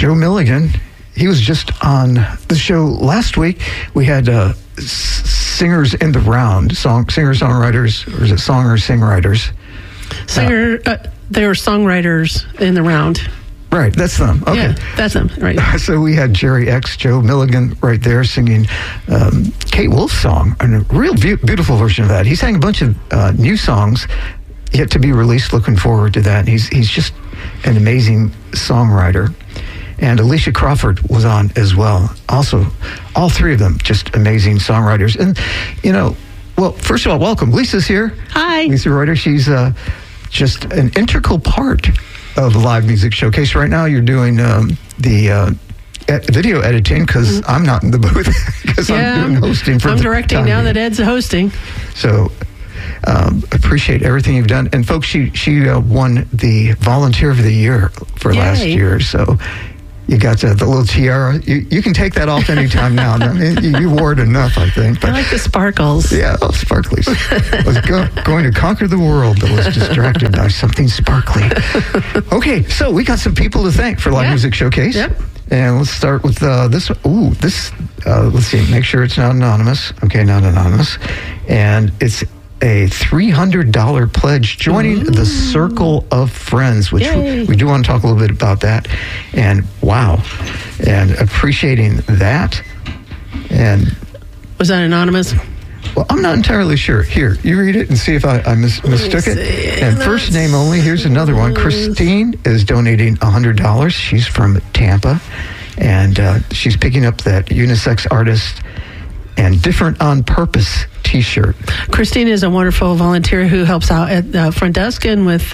Joe Milligan. He was just on the show last week. We had singers in the round, singer-songwriters, or is it song-or-sing-writers? They were songwriters in the round. Right, that's them. Okay. Yeah, that's them, right. So we had Jerry X, Joe Milligan right there singing Kate Wolf's song, and a real beautiful version of that. He sang a bunch of new songs yet to be released. Looking forward to that. He's just an amazing songwriter. And Alicia Crawford was on as well. Also, all three of them just amazing songwriters. And, well, first of all, welcome. Lisa's here. Hi. Lisa Reuter. She's just an integral part of the Live Music Showcase. Right now you're doing the video editing because I'm not in the booth because I'm doing hosting for I'm directing now that Ed's hosting. So appreciate everything you've done. And folks, she won the Volunteer of the Year for last year. So you got the little tiara. You can take that off anytime now. I mean, you wore it enough, I think. But, I like the sparkles. Yeah, sparklies. I was going to conquer the world, but was distracted by something sparkly. Okay, so we got some people to thank for Live Music Showcase. Yep. And let's start with this one. Ooh, this, let's see, make sure it's not anonymous. Okay, not anonymous. And it's a $300 pledge joining the Circle of Friends, which we do want to talk a little bit about that. And wow, and appreciating that. And was that anonymous? Well, I'm not entirely sure. Here, you read it and see if I mistook it. And first name only. Here's another one. Christine is donating $100. She's from Tampa, and she's picking up that unisex artist and Different on Purpose T-shirt. Christine is a wonderful volunteer who helps out at the front desk and with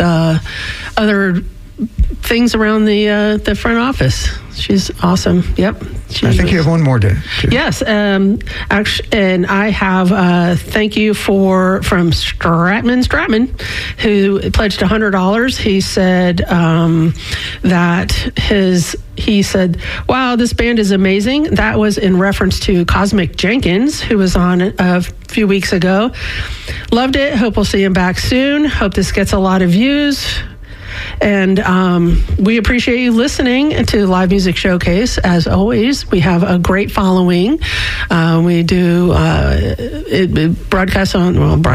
other things around the front office. She's awesome. Yep. I think you have one more day. Yes. Actually, and I have thank you from Stratman, who pledged $100. He said he said, wow, this band is amazing. That was in reference to Cosmic Jenkins, who was on a few weeks ago. Loved it. Hope we'll see him back soon. Hope this gets a lot of views. And we appreciate you listening to Live Music Showcase. As always, we have a great following. We do broadcast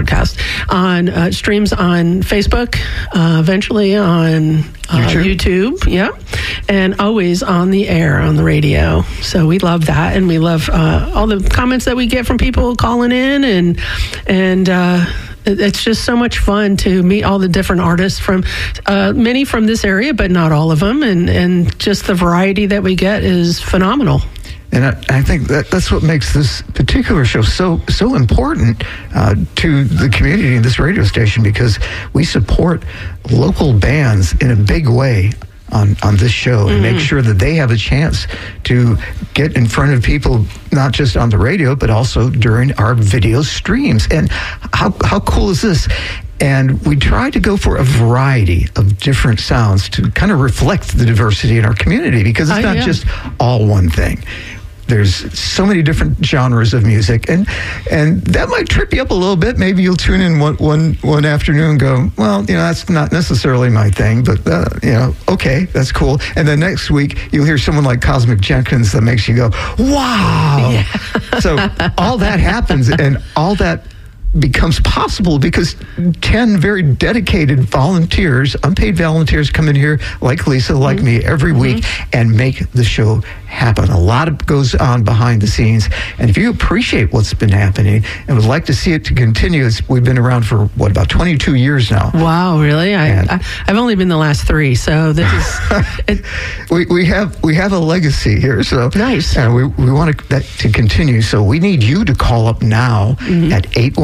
on streams on Facebook, eventually on YouTube. Yeah, and always on the air on the radio. So we love that, and we love all the comments that we get from people calling in, and it's just so much fun to meet all the different artists from many from this area, but not all of them. And just the variety that we get is phenomenal. And I think that's what makes this particular show so important to the community and this radio station, because we support local bands in a big way on this show and make sure that they have a chance to get in front of people, not just on the radio, but also during our video streams. And how cool is this? And we try to go for a variety of different sounds to kind of reflect the diversity in our community, because it's not just all one thing. There's so many different genres of music, and that might trip you up a little bit. Maybe you'll tune in one afternoon and go, well, that's not necessarily my thing, but okay, that's cool. And then next week you'll hear someone like Cosmic Jenkins that makes you go, wow. Yeah. So all that happens, and all that becomes possible because 10 very dedicated volunteers, unpaid volunteers, come in here like Lisa, like me, every week and make the show happen. A lot goes on behind the scenes, and if you appreciate what's been happening and would like to see it to continue, we've been around for about 22 years now. Wow, really? I've only been the last 3, so this is we have a legacy here, so nice, and we want that to continue. So we need you to call up now at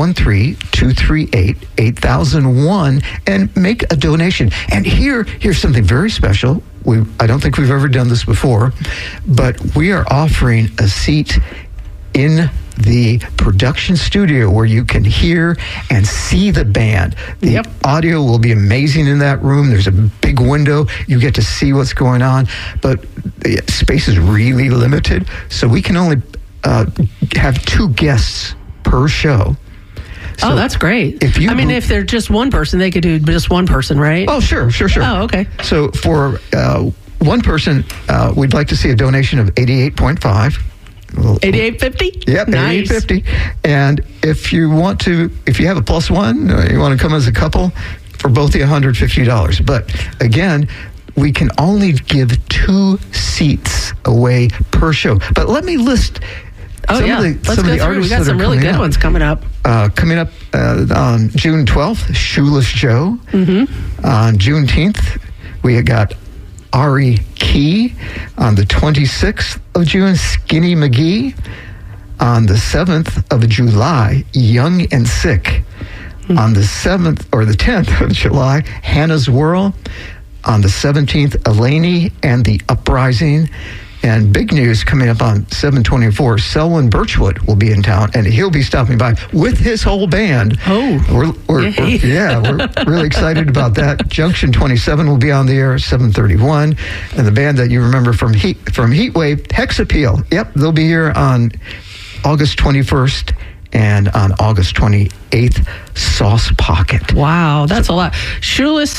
813-238-8001 and make a donation. And here's something very special. I don't think we've ever done this before, but we are offering a seat in the production studio where you can hear and see the band. The audio will be amazing in that room. There's a big window. You get to see what's going on, but the space is really limited, so we can only have 2 guests per show. So that's great. If they're just one person, they could do just one person, right? Oh, sure. Oh, okay. So for one person, we'd like to see a donation of $88.5. $88.50? Yep, nice. $88.50. And if you have a plus one, you want to come as a couple, for both the $150. But again, we can only give 2 seats away per show. But let me list some of the artists. We got some really good ones coming up. Coming up on June 12th, Shoeless Joe. Mm-hmm. On Juneteenth, we got Ari Key. On the 26th of June, Skinny McGee. On the 7th of July, Young and Sick. Mm-hmm. On the 7th or the 10th of July, Hannah's Whirl. On the 17th, Eleni and the Uprising. And big news coming up on 7/24, Selwyn Birchwood will be in town, and he'll be stopping by with his whole band. Oh, we're really excited about that. Junction 27 will be on the air 7:31, and the band that you remember from Heatwave, Hexappeal. Yep, they'll be here on August 21st. And on August 28th, Sauce Pocket. Wow, that's a lot. Shoeless,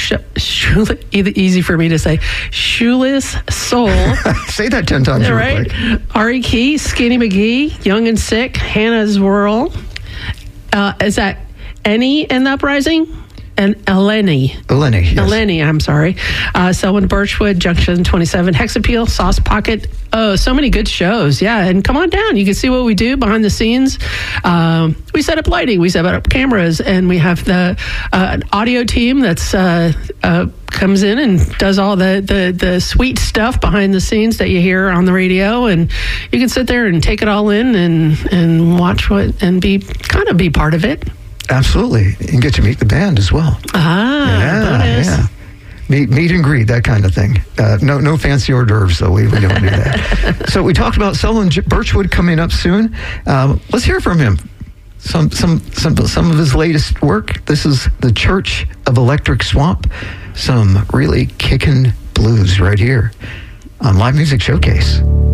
easy for me to say. Shoeless Soul. Say that 10 times. Right? Ari Key, Skinny McGee, Young and Sick, Hannah's Whirl. Is that Annie and the Uprising? And Eleni, yes. Eleni, I'm sorry. Selwyn Birchwood, Junction 27, Hexappeal, Sauce Pocket. Oh, so many good shows. Yeah, and come on down. You can see what we do behind the scenes. We set up lighting. We set up cameras. And we have an audio team that's comes in and does all the sweet stuff behind the scenes that you hear on the radio. And you can sit there and take it all in and watch and be part of it. Absolutely. You can get to meet the band as well. Bonus. Yeah. Meet and greet, that kind of thing. No fancy hors d'oeuvres, though. We don't do that. So we talked about Selwyn Birchwood coming up soon. Let's hear from him. Some of his latest work. This is The Church of Electric Swamp. Some really kicking blues right here on Live Music Showcase.